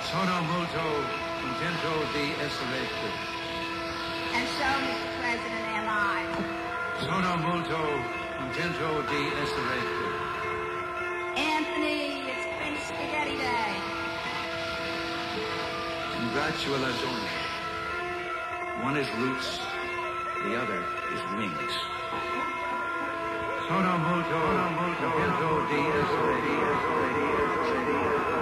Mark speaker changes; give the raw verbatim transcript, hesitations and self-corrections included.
Speaker 1: Sono molto contento di essere qui.
Speaker 2: And so, Mister President, am I.
Speaker 1: Sono molto contento di essere qui.
Speaker 2: Anthony, it's been spaghetti day.
Speaker 1: Congratulazioni. One is roots, the other is wings. Sono molto contento di essere qui.